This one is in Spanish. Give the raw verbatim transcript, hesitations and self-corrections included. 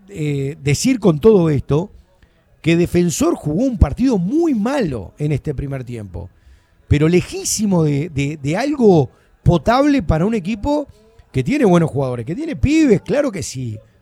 eh, decir con todo esto que Defensor jugó un partido muy malo en este primer tiempo, pero lejísimo de, de, de algo potable para un equipo que tiene buenos jugadores, que tiene pibes, claro que sí,